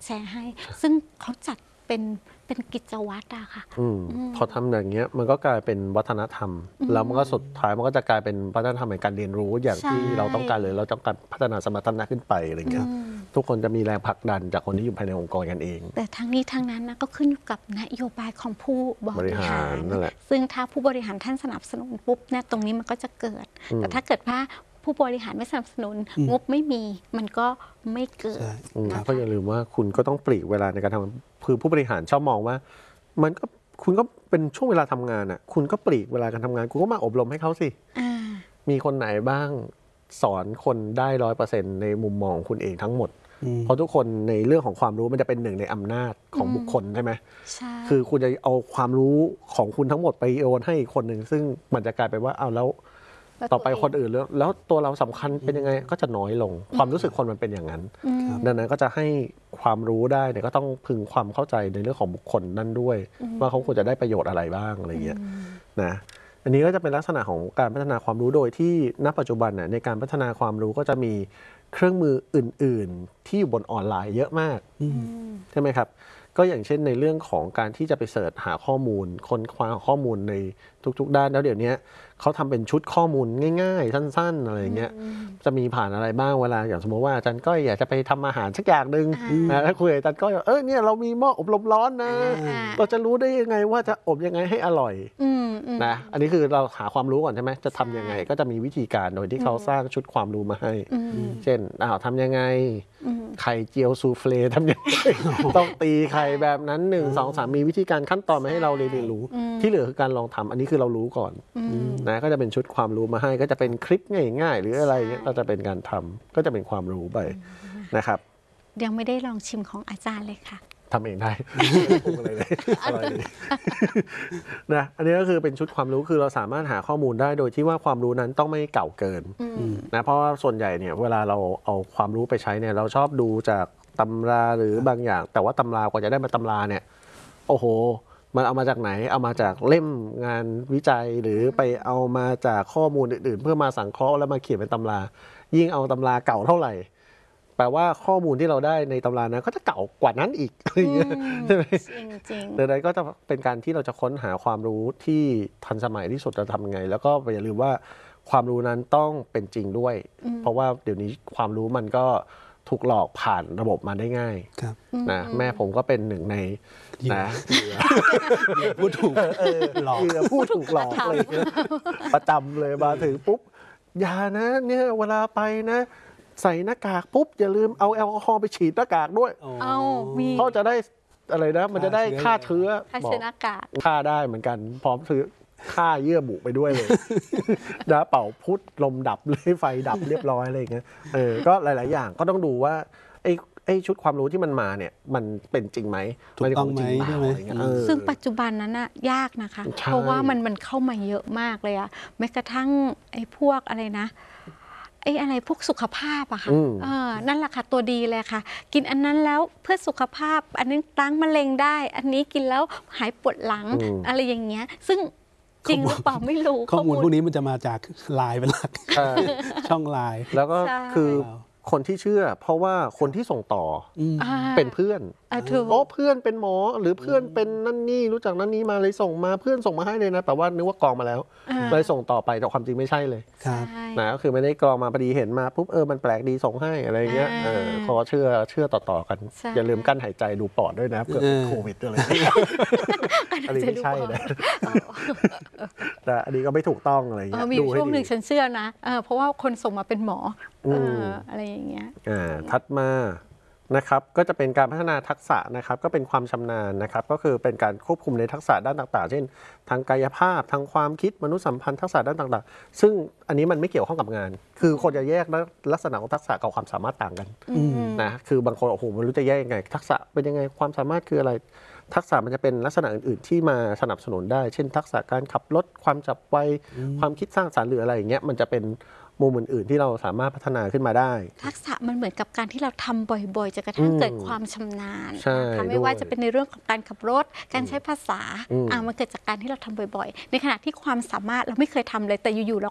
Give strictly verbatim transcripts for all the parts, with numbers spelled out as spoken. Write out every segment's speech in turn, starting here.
ชร์ให้ซึ่งเขาจัดเป็นเป็นกิจวัตรอะค่ะอืมพอทำอย่างเงี้ยมันก็กลายเป็นวัฒนธรรมแล้วมันก็สุดท้ายมันก็จะกลายเป็นวัฒนธรรมในการเรียนรู้อย่างที่เราต้องการเลยเราต้องการพัฒนาสมรรถนะขึ้นไปอะไรเงี้ยทุกคนจะมีแรงผลักดันจากคนที่อยู่ภายในองค์กรกันเองแต่ทั้งนี้ทั้งนั้นนะก็ขึ้นอยู่กับนโยบายของผู้บริหารนั่นแหละซึ่งถ้าผู้บริหารท่านสนับสนุนปุ๊บเนี่ยตรงนี้มันก็จะเกิดแต่ถ้าเกิดว่าผู้บริหารไม่สนับสนุนงบไม่มีมันก็ไม่เกิดก็อย่าลืมว่าคุณก็ต้องปลีกเวลาในการทำคือผู้บริหารชอบมองว่ามันก็คุณก็เป็นช่วงเวลาทำงานอ่ะคุณก็ปลีกเวลาการทำงานคุณก็มาอบรมให้เขาสิมีคนไหนบ้างสอนคนได้ร้อยเปอร์เซ็นต์ในมุมมองคุณเองทั้งหมดเพราะทุกคนในเรื่องของความรู้มันจะเป็นหนึ่งในอำนาจของบุคคลใช่ไหมใช่คือคุณจะเอาความรู้ของคุณทั้งหมดไปโยนให้อีกคนหนึ่งซึ่งมันจะกลายเป็นว่าเอาแล้วต่อไปคนอื่นแล้วแล้วตัวเราสำคัญเป็นยังไงก็จะน้อยลงความรู้สึกคนมันเป็นอย่างนั้นดังนั้นก็จะให้ความรู้ได้เนี่ยก็ต้องพึงความเข้าใจในเรื่องของบุคคลนั่นด้วยว่าเขาควรจะได้ประโยชน์อะไรบ้างอะไรเงี้ยนะอันนี้ก็จะเป็นลักษณะของการพัฒนาความรู้โดยที่ณปัจจุบันเนี่ยในการพัฒนาความรู้ก็จะมีเครื่องมืออื่นๆที่อยู่บนออนไลน์เยอะมากใช่ไหมครับก็อย่างเช่นในเรื่องของการที่จะไปเสิร์ชหาข้อมูลค้นคว้าข้อมูลในทุกๆด้านแล้วเดี๋ยวนี้เขาทำเป็นชุดข้อมูลง่ายๆสั้นๆอะไรเงี้ยจะมีผ่านอะไรบ้างเวลาอย่างสมมติว่าอาจารย์ก้อยอยากจะไปทำอาหารสักอย่างหนึ่งนะถ้าคุยกับอาจารย์ก้อยเออเนี่ยเรามีหม้ออบลมร้อนนะเราจะรู้ได้ยังไงว่าจะอบยังไงให้อร่อยนะอันนี้คือเราหาความรู้ก่อนใช่ไหมจะทำยังไงก็จะมีวิธีการโดยที่เขาสร้างชุดความรู้มาให้เช่นอ้าวทำยังไงไข่เจียวซูเฟลทำยังไงต้องตีไข่แบบนั้นหนึ่งสองสามมีวิธีการขั้นตอนมาให้เราเรียนรู้ที่เหลือคือการลองทำอันนี้คือเรารู้ก่อนนะก็จะเป็นชุดความรู้มาให้ก็จะเป็นคลิปง่ายๆหรืออะไรเงี้ยก็จะเป็นการทำก็จะเป็นความรู้ไปนะครับยังไม่ได้ลองชิมของอาจารย์เลยค่ะทำเองได้ปรุงอะไรเลยอะไรเลยนะอันนี้ก็คือเป็นชุดความรู้คือเราสามารถหาข้อมูลได้โดยที่ว่าความรู้นั้นต้องไม่เก่าเกินนะเพราะว่าส่วนใหญ่เนี่ยเวลาเราเอาความรู้ไปใช้เนี่ยเราชอบดูจากตำราหรือบางอย่างแต่ว่าตำรากว่าจะได้มาตำราเนี่ยโอ้โหมันเอามาจากไหนเอามาจากเล่มงานวิจัยหรือไปเอามาจากข้อมูลอื่นๆเพื่อมาสังเคราะห์แล้วมาเขียนเป็นตำรายิ่งเอาตำราเก่าเท่าไหร่แปลว่าข้อมูลที่เราได้ในตำรานั้นก็จะเก่ากว่านั้นอีกอะไรอย่างเงี้ยใช่ไหมจริงๆดังนั้นก็จะเป็นการที่เราจะค้นหาความรู้ที่ทันสมัยที่สุดจะทำยังไงแล้วก็อย่าลืมว่าความรู้นั้นต้องเป็นจริงด้วยเพราะว่าเดี๋ยวนี้ความรู้มันก็ถูกหลอกผ่านระบบมาได้ง่ายนะแม่ผมก็เป็นหนึ่งในนะพูดถูกหลอกพูดถูกหลอกเลยประจำเลยมาถึงปุ๊บอย่านะเนี่ยเวลาไปนะใส่หน้ากากปุ๊บอย่าลืมเอาแอลกอฮอล์ไปฉีดหน้ากากด้วยเอามีเขาจะได้อะไรนะมันจะได้ฆ่าเชื้อฆ่าเชื้อหน้ากากฆ่าได้เหมือนกันพร้อมซื้อฆ่าเยื่อบุไปด้วยเลยนะเป่าพุทธลมดับเลยไฟดับเรียบร้อยอะไรอย่างเงี้ยเออก็หลายๆอย่างก็ต้องดูว่าไอ้ไอ้ชุดความรู้ที่มันมาเนี่ยมันเป็นจริงไหมถูกต้องไหมใช่ไหมซึ่งปัจจุบันนั้นน่ะยากนะคะเพราะว่ามันมันเข้ามาเยอะมากเลยอะแม้กระทั่งไอ้พวกอะไรนะไอ้อะไรพวกสุขภาพอะค่ะนั่นแหละค่ะตัวดีเลยค่ะกินอันนั้นแล้วเพื่อสุขภาพอันนี้ล้างมะเร็งได้อันนี้กินแล้วหายปวดหลังอะไรอย่างเงี้ยซึ่งจริงหรือเปล่าไม่รู้ข้อมูลพวกนี้มันจะมาจากไลน์เป็นหลักช่องไลน์แล้วก็คือคนที่เชื่อเพราะว่าคนที่ส่งต่อเป็นเพื่อนโอ้เพื่อนเป็นหมอหรือเพื่อนเป็นนั่นนี่รู้จักนั่นนี่มาเลยส่งมาเพื่อนส่งมาให้เลยนะแต่ว่านึกว่ากรองมาแล้วเลยส่งต่อไปแต่ความจริงไม่ใช่เลยนะก็คือไม่ได้กรองมาพอดีเห็นมาปุ๊บเออมันแปลกดีส่งให้อะไรเงี้ยเออขอเชื่อเชื่อต่อๆกันอย่าลืมกั้นหายใจดูปอดด้วยนะเผื่อโควิดอะไรอันนี้ไม่ใช่นะแต่อันนี้ก็ไม่ถูกต้องอะไรเงี้ยมีช่วงหนึ่งฉันเชื่อนะเพราะว่าคนส่งมาเป็นหมออะไรอย่างเงี้ยถัดมานะครับก็จะเป็นการพัฒนาทักษะนะครับก็เป็นความชำนาญนะครับก็คือเป็นการควบคุมในทักษะด้านต่างๆเช่นทางกายภาพทางความคิดมนุษยสัมพันธ์ทักษะด้านต่างๆซึ่งอันนี้มันไม่เกี่ยวข้องกับงานคือคนจะแยกลักษณะของทักษะกับความสามารถต่างกันนะคือบางคนโอ้โหไม่รู้จะแยกยังไงทักษะเป็นยังไงความสามารถคืออะไรทักษะมันจะเป็นลักษณะอื่นๆที่มาสนับสนุนได้เช่นทักษะการขับรถความจับไวความคิดสร้างสรรค์หรืออะไรอย่างเงี้ยมันจะเป็นมุมอื่นๆที่เราสามารถพัฒนาขึ้นมาได้ทักษะมันเหมือนกับการที่เราทำบ่อยๆจนกระทั่งเกิดความชำนาญนะคะไม่ว่าจะเป็นในเรื่องของการขับรถการใช้ภาษาอ่ามันเกิดจากการที่เราทำบ่อยๆในขณะที่ความสามารถเราไม่เคยทำเลยแต่อยู่ๆเราก็ทำได้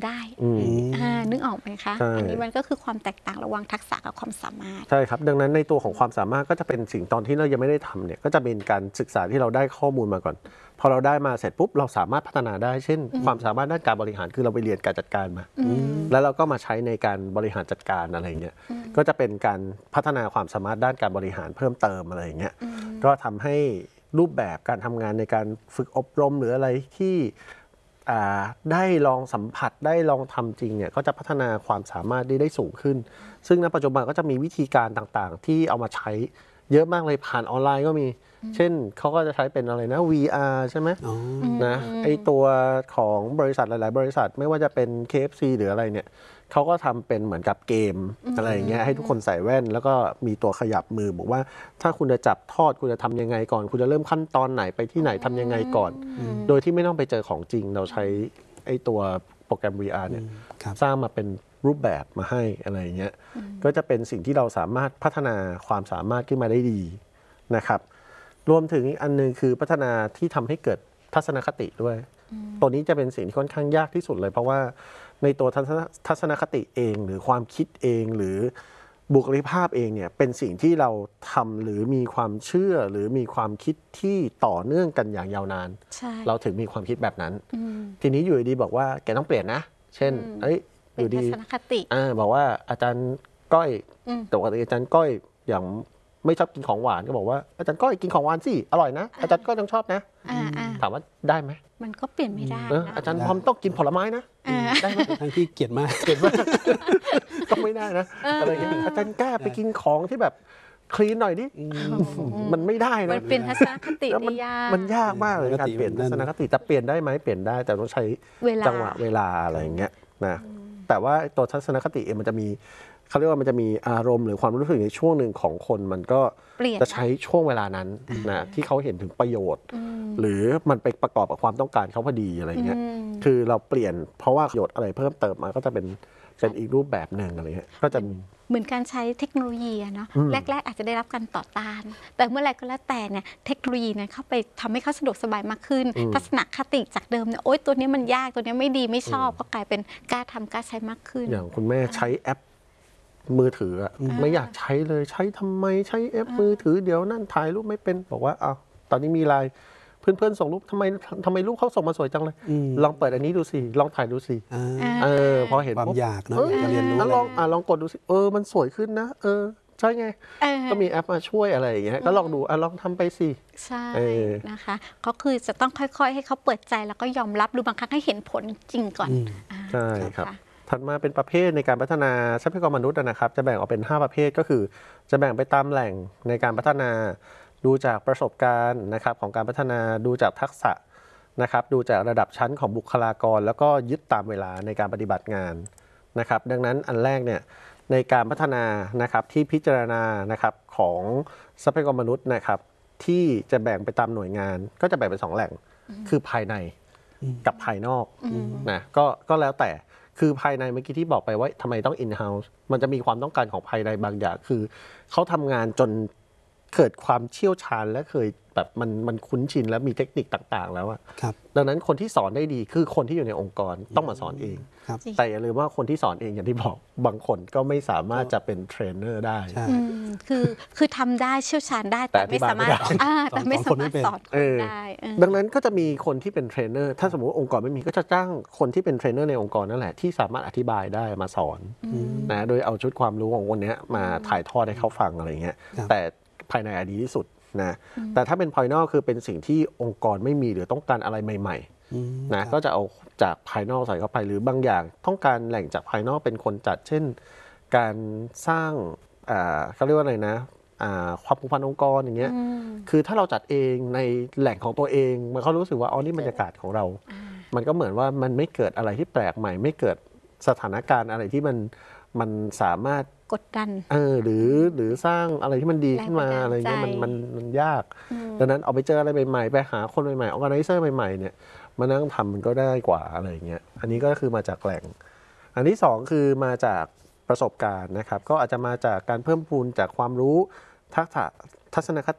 ได้นึกออกไหมคะอันนี้มันก็คือความแตกต่างระหว่างทักษะกับความสามารถใช่ครับดังนั้นในตัวของความสามารถก็จะเป็นสิ่งตอนที่เรายังไม่ได้ทำเนี่ยก็จะเป็นการศึกษาที่เราได้ข้อมูลมาก่อนพอเราได้มาเสร็จปุ๊บเราสามารถพัฒนาได้เช่นความสามารถด้านการบริหารคือเราไปเรียนการจัดการมาแล้วเราก็มาใช้ในการบริหารจัดการอะไรเงี้ยก็จะเป็นการพัฒนาความสามารถด้านการบริหารเพิ่มเติมอะไรเงี้ยก็ทำให้รูปแบบการทำงานในการฝึกอบรมหรืออะไรที่ได้ลองสัมผัสได้ลองทำจริงเนี่ยก็จะพัฒนาความสามารถได้ได้สูงขึ้นซึ่งณปัจจุบันก็จะมีวิธีการต่างๆที่เอามาใช้เยอะมากเลยผ่านออนไลน์ก็มีเช่นเขาก็จะใช้เป็นอะไรนะ วี อาร์ ใช่ไหมนะไอตัวของบริษัทหลายๆบริษัทไม่ว่าจะเป็น เค เอฟ ซี หรืออะไรเนี่ยเขาก็ทำเป็นเหมือนกับเกมอะไรอย่างเงี้ยให้ทุกคนใส่แว่นแล้วก็มีตัวขยับมือบอกว่าถ้าคุณจะจับทอดคุณจะทำยังไงก่อนคุณจะเริ่มขั้นตอนไหนไปที่ไหนทำยังไงก่อนโดยที่ไม่ต้องไปเจอของจริงเราใช้ไอตัวโปรแกรม วี อาร์ เนี่ยสร้างมาเป็นรูปแบบมาให้อะไรอย่างเงี้ยก็จะเป็นสิ่งที่เราสามารถพัฒนาความสามารถขึ้นมาได้ดีนะครับรวมถึงอีกอันนึงคือพัฒนาที่ทำให้เกิดทัศนคติด้วยตัวนี้จะเป็นสิ่งที่ค่อนข้างยากที่สุดเลยเพราะว่าในตัวทัศนคติเองหรือความคิดเองหรือบุคลิกภาพเองเนี่ยเป็นสิ่งที่เราทำหรือมีความเชื่อหรือมีความคิดที่ต่อเนื่องกันอย่างยาวนานเราถึงมีความคิดแบบนั้นทีนี้อยู่ดีบอกว่าแกต้องเปลี่ยนนะเช่นเอ้ยอยู่ดีทัศนคติอ่าบอกว่าอาจารย์ก้อยแต่ปกติอาจารย์ก้อยอย่างไม่ชอบกินของหวานก็บอกว่าอาจารย์ก้อยกินของหวานสิอร่อยนะอาจารย์ก้อยต้องชอบนะถามว่าได้ไหมมันก็เปลี่ยนไม่ได้อาจารย์พร้อมต้องกินผลไม้นะได้ไหมทั้งที่เกลียดมากเกลียดมากต้องไม่ได้นะอะไรอย่างเงี้ยอาจารย์กล้าไปกินของที่แบบคลีนหน่อยดิมันไม่ได้นะมันเปลี่ยนทัศนคติมันยากมันยากมากเลยการเปลี่ยนทัศนคติแต่เปลี่ยนได้ไหมเปลี่ยนได้แต่ต้องใช้จังหวะเวลาอะไรอย่างเงี้ยนะแต่ว่าตัวทัศนคติเองมันจะมีเขาเรียกว่ามันจะมีอารมณ์หรือความรู้สึกในช่วงหนึ่งของคนมันก็จะใช้ช่วงเวลานั้นนะที่เขาเห็นถึงประโยชน์หรือมันไปประกอบกับความต้องการเขาพอดีอะไรเงี้ยคือเราเปลี่ยนเพราะว่าประโยชน์อะไรเพิ่มเติมมาก็จะเป็นเป็นอีกรูปแบบหนึ่งอะไรเงี้ยก็จะเหมือนการใช้เทคโนโลยีเนาะแรกๆอาจจะได้รับการต่อต้านแต่เมื่อไรก็แล้วแต่เนี่ยเทคโนโลยีนั้นเข้าไปทำให้เขาสะดวกสบายมากขึ้นทัศนคติจากเดิมเนี่ยโอ๊ยตัวนี้มันยากตัวนี้ไม่ดีไม่ชอบก็กลายเป็นกล้าทำกล้าใช้มากขึ้นอย่างคุณแม่ใช้แอปมือถืออะไม่อยากใช้เลยใช้ทำไมใช้แอปมือถือเดี๋ยวนั่นถ่ายรูปไม่เป็นบอกว่าอ้าวตอนนี้มีไลน์เพื่อนๆส่งรูปทำไมทำไมรูปเขาส่งมาสวยจังเลยลองเปิดอันนี้ดูสิลองถ่ายดูสิเออพอเห็นความอยากเนาะอยากเรียนรู้ลองอ่ะลองกดดูสิเออมันสวยขึ้นนะเออใช่ไงก็มีแอปมาช่วยอะไรอย่างเงี้ยก็ลองดูอ่ะลองทำไปสิใช่นะคะก็คือจะต้องค่อยๆให้เขาเปิดใจแล้วก็ยอมรับดูบางครั้งให้เห็นผลจริงก่อนใช่ครับถัดมาเป็นประเภทในการพัฒนาทรัพยากรมนุษย์นะครับจะแบ่งออกเป็นห้าประเภทก็คือจะแบ่งไปตามแหล่งในการพัฒนาดูจากประสบการณ์นะครับของการพัฒนาดูจากทักษะนะครับดูจากระดับชั้นของบุคลากรแล้วก็ยึดตามเวลาในการปฏิบัติงานนะครับดังนั้นอันแรกเนี่ยในการพัฒนานะครับที่พิจารณานะครับของทรัพยากรมนุษย์นะครับที่จะแบ่งไปตามหน่วยงานก็จะแบ่งเป็นสองแหล่งคือภายในกับภายนอกนะก็ก็แล้วแต่คือภายในเมื่อกี้ที่บอกไปว่าทำไมต้อง in-house มันจะมีความต้องการของภายในบางอย่างคือเขาทำงานจนเกิดความเชี่ยวชาญและเคยแบบมันมันคุ้นชินและมีเทคนิคต่างๆแล้วอะดังนั้นคนที่สอนได้ดีคือคนที่อยู่ในองค์กรต้องมาสอนเองแต่อย่าลืมว่าคนที่สอนเองอย่างที่บอกบางคนก็ไม่สามารถจะเป็นเทรนเนอร์ได้คือคือทำได้เชี่ยวชาญได้แต่ไม่สามารถแต่ไม่สามารถสอนได้ดังนั้นก็จะมีคนที่เป็นเทรนเนอร์ถ้าสมมติองค์กรไม่มีก็จะจ้างคนที่เป็นเทรนเนอร์ในองค์กรนั่นแหละที่สามารถอธิบายได้มาสอนนะโดยเอาชุดความรู้ของคนนี้มาถ่ายทอดให้เขาฟังอะไรเงี้ยแต่ภายในอดีที่สุดนะแต่ถ้าเป็นภายนอกคือเป็นสิ่งที่องค์กรไม่มีหรือต้องการอะไรใหม่ๆนะก็จะเอาจากภายนอกใส่เข้าไปหรือบางอย่างต้องการแหล่งจากภายนอกเป็นคนจัดเช่นการสร้างเขาเรียกว่าอะไรนะความผูกพันองค์กรอย่างเงี้ยคือถ้าเราจัดเองในแหล่งของตัวเองมันเขารู้สึกว่าอ๋อนี่บรรยากาศของเรามันก็เหมือนว่ามันไม่เกิดอะไรที่แปลกใหม่ไม่เกิดสถานการณ์อะไรที่มันมันสามารถกดดันเออหรือหรือสร้างอะไรที่มันดีขึ้นมาอะไรเงี้ยมันมันมันยากดังนั้นเอาไปเจออะไรใหม่ๆไปหาคนใหม่ๆออร์แกไนเซอร์ใหม่ๆเนี่ยมานั่งทำมันก็ได้กว่าอะไรเงี้ยอันนี้ก็คือมาจากแหล่งอันที่สองคือมาจากประสบการณ์นะครับก็อาจจะมาจากการเพิ่มพูนจากความรู้ทักษะทัศนคติ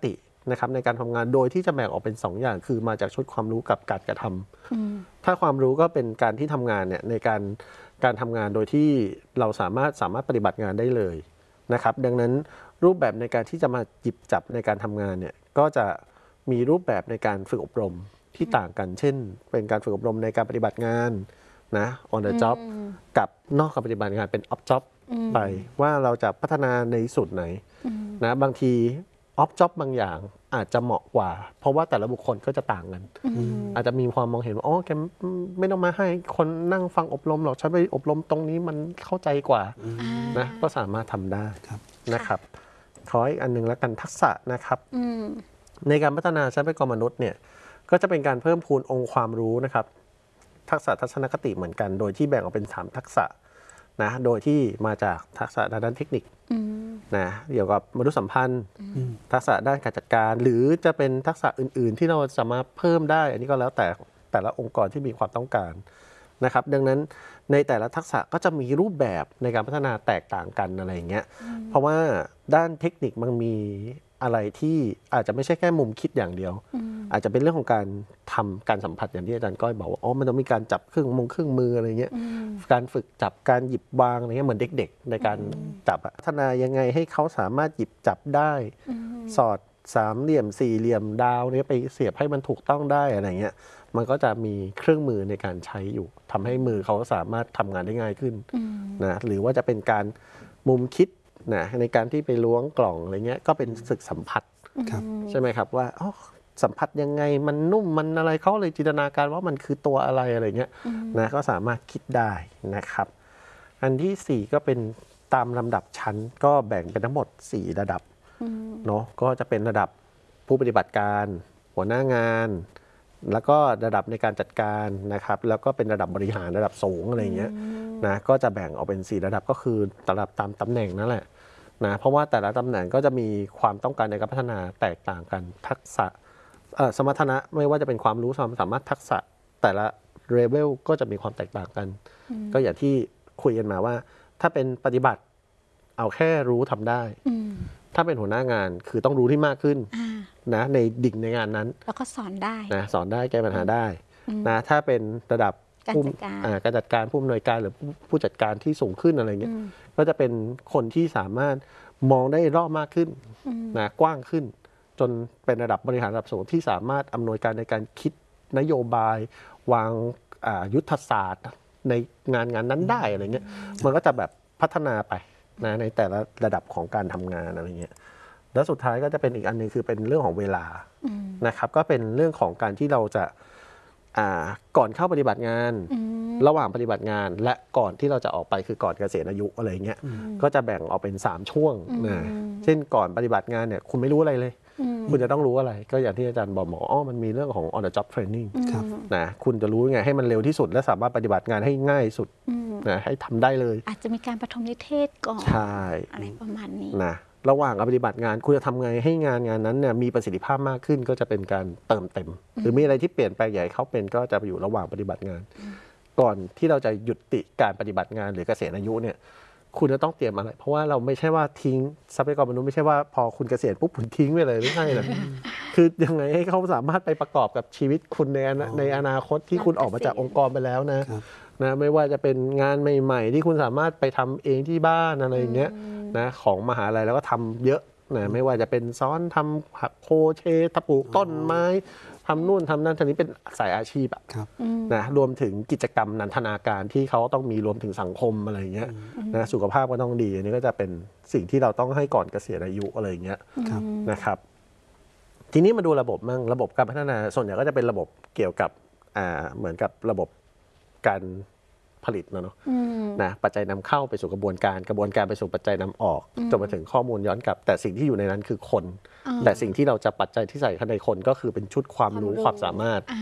นะครับในการทำงานโดยที่จะแบ่งออกเป็นสองอย่างคือมาจากชุดความรู้กับการกระทำถ้าความรู้ก็เป็นการที่ทำงานเนี่ยในการการทำงานโดยที่เราสามารถสามารถปฏิบัติงานได้เลยนะครับดังนั้นรูปแบบในการที่จะมาหยิบจับในการทำงานเนี่ยก็จะมีรูปแบบในการฝึกอบรมที่ต่างกันเช่นเป็นการฝึกอบรมในการปฏิบัติงานนะ on the job กับนอกการปฏิบัติงานเป็น off job ไปว่าเราจะพัฒนาในสุดไหนนะบางที off job บางอย่างอาจจะเหมาะกว่าเพราะว่าแต่ละบุคคลก็จะต่างกันอาจจะมีความมองเห็นว่าอ๋อแกไม่ต้องมาให้คนนั่งฟังอบรมหรอกฉันไปอบรมตรงนี้มันเข้าใจกว่านะก็สามารถทำได้นะครับขออีกอันหนึ่งแล้วกันทักษะนะครับในการพัฒนาทรัพยากรมนุษย์เนี่ยก็จะเป็นการเพิ่มพูนองค์ความรู้นะครับทักษะทัศนคติเหมือนกันโดยที่แบ่งออกเป็นสามทักษะนะโดยที่มาจากทักษะด้านเทคนิคนะเกี่ยวกับมนุษยสัมพันธ์ทักษะด้านการจัดการหรือจะเป็นทักษะอื่นๆที่เราสามารถเพิ่มได้อันนี้ก็แล้วแต่แต่ละองค์กรที่มีความต้องการนะครับดังนั้นในแต่ละทักษะก็จะมีรูปแบบในการพัฒนาแตกต่างกันอะไรอย่างเงี้ยเพราะว่าด้านเทคนิคมันมีอะไรที่อาจจะไม่ใช่แค่มุมคิดอย่างเดียวอาจจะเป็นเรื่องของการทำการสัมผัสอย่างที่อาจารย์ก้อยบอกว่าอ๋อมันต้องมีการจับเครื่องมงเครื่องมืออะไรเงี้ยการฝึกจับการหยิบวางอะไรเงี้ยเหมือนเด็กๆในการจับพัฒนายังไงให้เขาสามารถหยิบจับได้สอดสามเหลี่ยมสี่เหลี่ยมดาวเนี่ยไปเสียบให้มันถูกต้องได้อะไรเงี้ยมันก็จะมีเครื่องมือในการใช้อยู่ทำให้มือเขาสามารถทำงานได้ง่ายขึ้นนะหรือว่าจะเป็นการมุมคิดนะในการที่ไปล้วงกล่องอะไรเงี้ยก็เป็นศึกสัมผัสใช่ไหมครับว่าอ๋อสัมผัสยังไงมันนุ่มมันอะไรเขาเลยจินตนาการว่ามันคือตัวอะไรอะไรเงี้ยนะก็สามารถคิดได้นะครับอันที่สี่ก็เป็นตามลำดับชั้นก็แบ่งเป็นทั้งหมดสี่ระดับเนาะก็จะเป็นระดับผู้ปฏิบัติการหัวหน้างานแล้วก็ระดับในการจัดการนะครับแล้วก็เป็นระดับบริหารระดับสูงอะไรเงี้ยนะก็จะแบ่งออกเป็นสี่ระดับก็คือระดับตามตำแหน่งนั่นแหละนะเพราะว่าแต่ละตำแหน่งก็จะมีความต้องการในการพัฒนาแตกต่างกันทักษะสมรรถนะไม่ว่าจะเป็นความรู้ความสามารถทักษะแต่ละเลเวลก็จะมีความแตกต่างกันก็อย่างที่คุยกันมาว่าถ้าเป็นปฏิบัติเอาแค่รู้ทำได้ถ้าเป็นหัวหน้างานคือต้องรู้ที่มากขึ้นนะในดิ่งในงานนั้นแล้วก็สอนได้นะสอนได้แก้ปัญหาได้นะถ้าเป็นระดับผู้การจัดการผู้อำนวยการหรือผู้จัดการที่สูงขึ้นอะไรเงี้ยก็จะเป็นคนที่สามารถมองได้รอบมากขึ้นนะกว้างขึ้นจนเป็นระดับบริหารระดับสูงที่สามารถอำนวยการในการคิดนโยบายวางยุทธศาสตร์ในงานงานนั้นได้อะไรเงี้ยมันก็จะแบบพัฒนาไปนะในแต่ละระดับของการทำงานอะไรเงี้ยแล้วสุดท้ายก็จะเป็นอีกอันนึงคือเป็นเรื่องของเวลานะครับก็เป็นเรื่องของการที่เราจะก่อนเข้าปฏิบัติงานระหว่างปฏิบัติงานและก่อนที่เราจะออกไปคือก่อนเกษียณอายุอะไรเงี้ยก็จะแบ่งออกเป็นสามช่วงนะเช่นก่อนปฏิบัติงานเนี่ยคุณไม่รู้อะไรเลยคุณจะต้องรู้อะไรก็อย่างที่อาจารย์บอกหมออ๋อมันมีเรื่องของ on the job training นะคุณจะรู้ยังไงให้มันเร็วที่สุดและสามารถปฏิบัติงานให้ง่ายสุดนะให้ทำได้เลยอาจจะมีการปฐมนิเทศก่อนอะไรประมาณนี้นะระหว่างการปฏิบัติงานคุณจะทำไงให้งานงานนั้นเนี่ยมีประสิทธิภาพมากขึ้นก็จะเป็นการเติมเต็มหรือมีอะไรที่เปลี่ยนแปลงใหญ่เขาเป็นก็จะอยู่ระหว่างปฏิบัติงานก่อนที่เราจะหยุดติการปฏิบัติงานหรือเกษียณอายุเนี่ยคุณจะต้องเตรียมอะไรเพราะว่าเราไม่ใช่ว่าทิ้งทรัพยากรมนุษย์ไม่ใช่ว่าพอคุณเกษียณปุ๊บคุณทิ้งไปเลยไม่ใช่นะคือยังไงให้เขาสามารถไปประกอบกับชีวิตคุณในในอนาคตที่คุณออกมาจากองค์กรไปแล้วนะนะไม่ว่าจะเป็นงานใหม่ๆที่คุณสามารถไปทำเองที่บ้านอะไรอย่างเงี้ยนะของมหาลัยแล้วก็ทำเยอะนะไม่ว่าจะเป็นซ้อนทำหักโคเชตะปลูกต้นไม้ทำนู่นทำนั่นทีนี้เป็นสายอาชีพอะนะรวมถึงกิจกรรมนันทนาการที่เขาต้องมีรวมถึงสังคมอะไรอย่างเงี้ยนะสุขภาพก็ต้องดีอันนี้ก็จะเป็นสิ่งที่เราต้องให้ก่อนเกษียณอายุอะไรอย่างเงี้ยนะครับทีนี้มาดูระบบมั่งระบบการพัฒนาส่วนใหญ่ก็จะเป็นระบบเกี่ยวกับอ่าเหมือนกับระบบการผลิตเนาะนะปัจจัยนำเข้าไปสู่กระบวนการกระบวนการไปสู่ปัจจัยนำออกจนมาถึงข้อมูลย้อนกลับแต่สิ่งที่อยู่ในนั้นคือคนแต่สิ่งที่เราจะปัจจัยที่ใส่เข้าในคนก็คือเป็นชุดความรู้ความสามารถ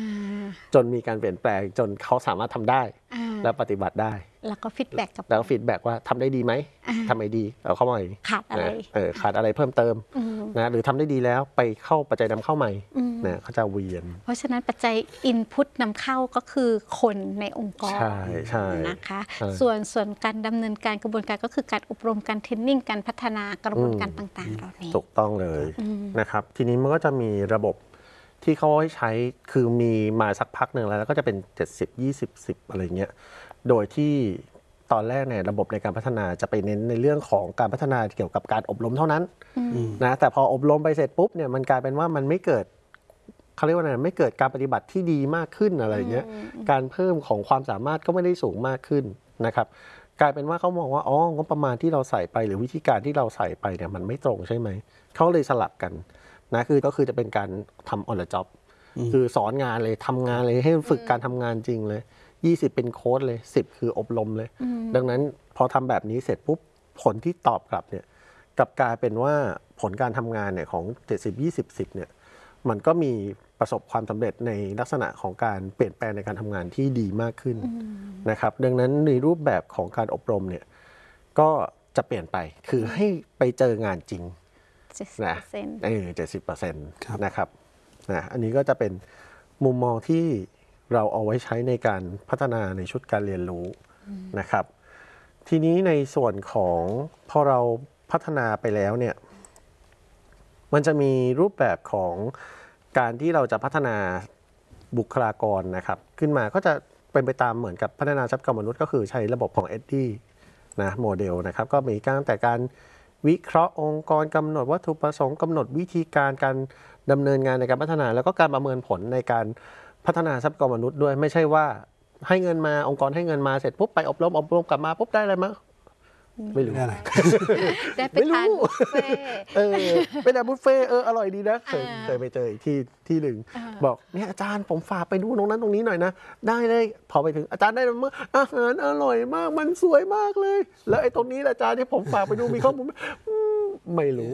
จนมีการเปลี่ยนแปลงจนเขาสามารถทำได้และปฏิบัติได้แล้วก็ฟีดแบ็กกับแล้วฟีดแบ็กว่าทำได้ดีไหมทำไมดีเอาเข้ามาขาดอะไรเออขาดอะไรเพิ่มเติมนะหรือทำได้ดีแล้วไปเข้าปัจจัยนำเข้าใหม่นะเขาจะเวียนเพราะฉะนั้นปัจจัยอินพุตนำเข้าก็คือคนในองค์กรใช่ใช่นะคะส่วนส่วนการดำเนินการกระบวนการก็คือการอบรมการเทรนนิ่งการพัฒนากระบวนการต่างๆเหล่านี้ถูกต้องเลยนะครับทีนี้มันก็จะมีระบบที่เขาให้ใช้คือมีมาสักพักหนึ่งแล้วแล้วก็จะเป็นเจ็ดสิบ ยี่สิบ สิบอะไรเงี้ยโดยที่ตอนแรกเนี่ยระบบในการพัฒนาจะไปเน้นในเรื่องของการพัฒนาเกี่ยวกับการอบรมเท่านั้นนะแต่พออบรมไปเสร็จปุ๊บเนี่ยมันกลายเป็นว่ามันไม่เกิดเขาเรียกว่าอะไรไม่เกิดการปฏิบัติที่ดีมากขึ้นอะไรเงี้ยการเพิ่มของความสามารถก็ไม่ได้สูงมากขึ้นนะครับกลายเป็นว่าเขามองว่าอ๋องบประมาณที่เราใส่ไปหรือวิธีการที่เราใส่ไปเนี่ยมันไม่ตรงใช่ไหมเขาเลยสลับกันนะคือก็คือจะเป็นการทำ on the job คือสอนงานเลยทำงานเลยให้ฝึกการทำงานจริงเลยยี่สิบเป็นโค้ดเลยสิบคืออบรมเลยดังนั้นพอทำแบบนี้เสร็จปุ๊บผลที่ตอบกลับเนี่ยกลับกลายเป็นว่าผลการทำงานเนี่ยของเจ็ดสิบ ยี่สิบ สิบเนี่ยมันก็มีประสบความสำเร็จในลักษณะของการเปลี่ยนแปลงในการทำงานที่ดีมากขึ้นนะครับดังนั้นในรูปแบบของการอบรมเนี่ยก็จะเปลี่ยนไปคือให้ไปเจองานจริงนะเออเจ็ดสิบเปอร์เซ็นต์นะครับนะอันนี้ก็จะเป็นมุมมองที่เราเอาไว้ใช้ในการพัฒนาในชุดการเรียนรู้นะครับทีนี้ในส่วนของพอเราพัฒนาไปแล้วเนี่ยมันจะมีรูปแบบของการที่เราจะพัฒนาบุคลากรนะครับขึ้นมาก็จะเป็นไปตามเหมือนกับพัฒนาทรัพยากรมนุษย์ก็คือใช้ระบบของ เอ็ด ดี นะโมเดลนะครับก็มีตั้งแต่การวิเคราะห์องค์กรกำหนดวัตถุประสงค์กำหนดวิธีการการดำเนินงานในการพัฒนาแล้วก็การประเมินผลในการพัฒนาทรัพยากรมนุษย์ด้วยไม่ใช่ว่าให้เงินมาองค์กรให้เงินมาเสร็จปุ๊บไปอบรมอบรมกลับมาปุ๊บได้อะไรมั้งไม่รู้อะไรได้ไปทานบุฟเฟ่เออไปทานบุฟเฟ่เอออร่อยดีนะเคยเคยไปเจออีกที่ที่หนึ่งบอกเนี่ยอาจารย์ผมฝากไปดูตรงนั้นตรงนี้หน่อยนะได้เลยพอไปถึงอาจารย์ได้มั้งอาหารอร่อยมากมันสวยมากเลยแล้วไอ้ตรงนี้อาจารย์ที่ผมฝากไปดูมีข้อมูลไม่รู้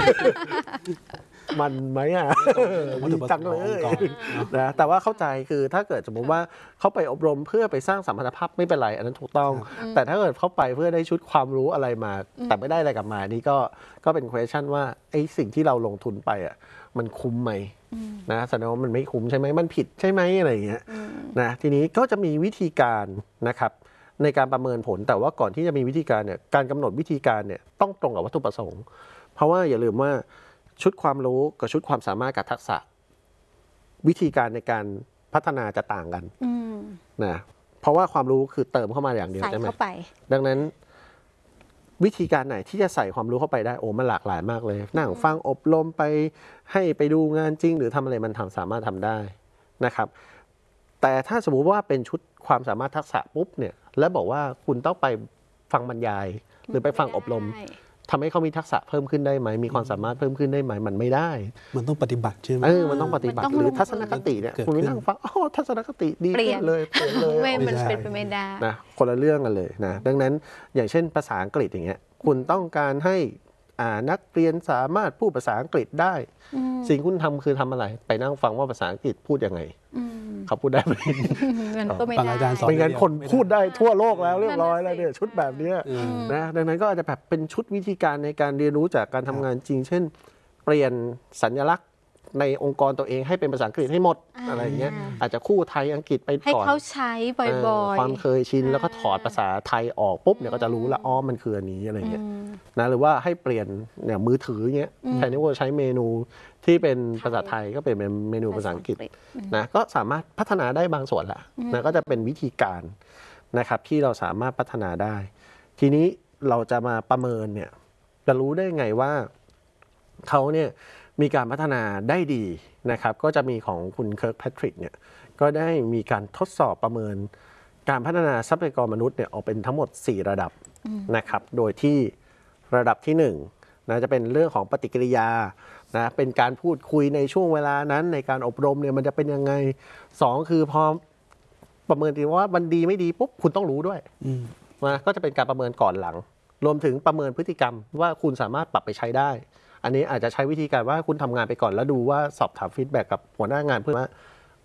มันไหมอ่ะดีจังเลยนะแต่ว่าเข้าใจคือถ้าเกิดสมมติว่าเขาไปอบรมเพื่อไปสร้างสัมพันธภาพไม่เป็นไรอันนั้นถูกต้องแต่ถ้าเกิดเขาไปเพื่อได้ชุดความรู้อะไรมาแต่ไม่ได้อะไรกลับมานี่ก็ก็เป็น question ว่าไอ้สิ่งที่เราลงทุนไปอ่ะมันคุ้มไหมนะแสดงว่ามันไม่คุ้มใช่ไหมมันผิดใช่ไหมอะไรอย่างเงี้ยนะทีนี้ก็จะมีวิธีการนะครับในการประเมินผลแต่ว่าก่อนที่จะมีวิธีการเนี่ยการกำหนดวิธีการเนี่ยต้องตรงกับวัตถุประสงค์เพราะว่าอย่าลืมว่าชุดความรู้กับชุดความสามารถกับทักษะวิธีการในการพัฒนาจะต่างกันนะเพราะว่าความรู้คือเติมเข้ามาอย่างเดียวใช่ไหมดังนั้นวิธีการไหนที่จะใส่ความรู้เข้าไปได้โอ้มันหลากหลายมากเลยนั่งฟังอบรมไปให้ไปดูงานจริงหรือทำอะไรมันทำสามารถทำได้นะครับแต่ถ้าสมมุติว่าเป็นชุดความสามารถทักษะปุ๊บเนี่ยแล้วบอกว่าคุณต้องไปฟังบรรยายหรือไปฟังอบรมทำให้เขามีทักษะเพิ่มขึ้นได้ไหมมีความสามารถเพิ่มขึ้นได้ไหมมันไม่ได้มันต้องปฏิบัติใช่ไหมเออมันต้องปฏิบัติหรือทัศนคติเนี่ยคุณไม่นั่งฟังอ๋อทัศนคติดีขึ้นเลยเปลี่ยนเลยไม่มันเป็นไปไม่ได้นะคนละเรื่องกันเลยนะดังนั้นอย่างเช่นภาษาอังกฤษอย่างเงี้ยคุณต้องการให้นักเรียนสามารถพูดภาษาอังกฤษได้สิ่งคุณทำคือทำอะไรไปนั่งฟังว่าภาษาอังกฤษพูดยังไงเขาพูดได้ไหมมันก็ไม่ได้ไม่งั้นคนพูดได้ทั่วโลกแล้วเรียบร้อยแล้วเนี่ยชุดแบบนี้นะดังนั้นก็อาจจะแบบเป็นชุดวิธีการในการเรียนรู้จากการทำงานจริงเช่นเปลี่ยนสัญลักษณ์ในองค์กรตัวเองให้เป็นภาษาอังกฤษให้หมดอะไรเงี้ยอาจจะคู่ไทยอังกฤษไปก่อนให้เขาใช้บ่อยๆความเคยชินแล้วก็ถอดภาษาไทยออกปุ๊บเนี่ยก็จะรู้ละอ๋อมันคืออันนี้อะไรเงี้ยนะหรือว่าให้เปลี่ยนเนี่ยมือถือเงี้ยแทนที่ว่าใช้เมนูที่เป็นภาษาไทยก็เป็นเมนูภาษาอังกฤษนะก็สามารถพัฒนาได้บางส่วนละนะก็จะเป็นวิธีการนะครับที่เราสามารถพัฒนาได้ทีนี้เราจะมาประเมินเนี่ยจะรู้ได้ไงว่าเขาเนี่ยมีการพัฒนาได้ดีนะครับก็จะมีของคุณเคิร์กแพทริกเนี่ยก็ได้มีการทดสอบประเมินการพัฒนาทรัพยากรมนุษย์เนี่ยออกเป็นทั้งหมดสี่ระดับนะครับโดยที่ระดับที่หนึ่งนะจะเป็นเรื่องของปฏิกิริยานะเป็นการพูดคุยในช่วงเวลานั้นในการอบรมเนี่ยมันจะเป็นยังไงสองคือพอประเมินดีว่ามันดีไม่ดีปุ๊บคุณต้องรู้ด้วยนะก็จะเป็นการประเมินก่อนหลังรวมถึงประเมินพฤติกรรมว่าคุณสามารถปรับไปใช้ได้อันนี้อาจจะใช้วิธีการว่าคุณทำงานไปก่อนแล้วดูว่าสอบถามฟีดแบ็กกับหัวหน้างานเพื่อว่า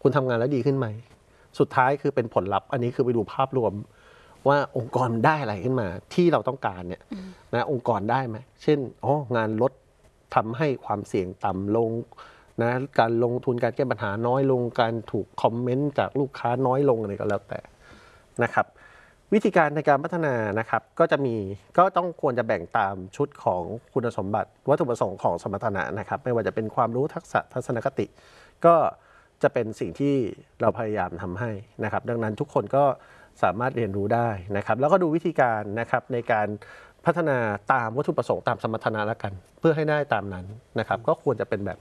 คุณทำงานแล้วดีขึ้นไหมสุดท้ายคือเป็นผลลัพธ์อันนี้คือไปดูภาพรวมว่าองค์กรได้อะไรขึ้นมาที่เราต้องการเนี่ยนะองค์กรได้ไหมเช่นอ๋องานลดทำให้ความเสี่ยงต่ำลงนะการลงทุนการแก้ปัญหาน้อยลงการถูกคอมเมนต์จากลูกค้าน้อยลงอะไรก็แล้วแต่นะครับวิธีการในการพัฒนานะครับก็จะมีก็ต้องควรจะแบ่งตามชุดของคุณสมบัติวัตถุประสงค์ของสมรรถนะนะครับไม่ว่าจะเป็นความรู้ทักษะทัศนคติก็จะเป็นสิ่งที่เราพยายามทำให้นะครับดังนั้นทุกคนก็สามารถเรียนรู้ได้นะครับแล้วก็ดูวิธีการนะครับในการพัฒนาตามวัตถุประสงค์ตามสมรรถนะแล้วกันเพื่อให้ได้ตามนั้นนะครับก็ควรจะเป็นแบบ